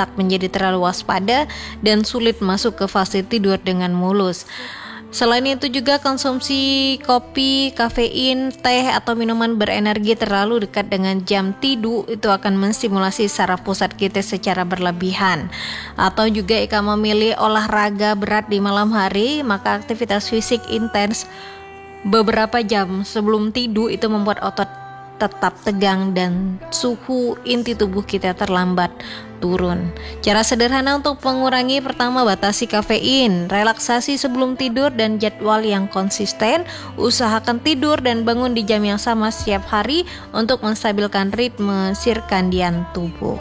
otak menjadi terlalu waspada dan sulit masuk ke fase tidur dengan mulus. Selain itu juga konsumsi kopi, kafein, teh atau minuman berenergi terlalu dekat dengan jam tidur itu akan menstimulasi saraf pusat kita secara berlebihan. Atau juga jika memilih olahraga berat di malam hari, maka aktivitas fisik intens beberapa jam sebelum tidur itu membuat otot tetap tegang dan suhu inti tubuh kita terlambat turun. Cara sederhana untuk mengurangi: pertama, batasi kafein, relaksasi sebelum tidur dan jadwal yang konsisten. Usahakan tidur dan bangun di jam yang sama setiap hari untuk menstabilkan ritme sirkadian tubuh.